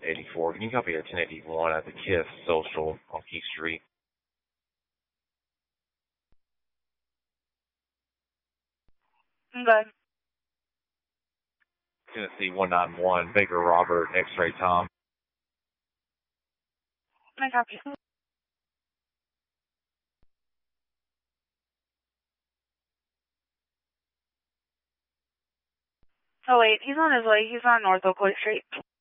84. Can you copy a 1081 at the KISS Social on Key Street? Okay. Tennessee 191, Baker Robert, X-Ray Tom. I copy. Oh wait, he's on his way. He's on North Oakwood Street.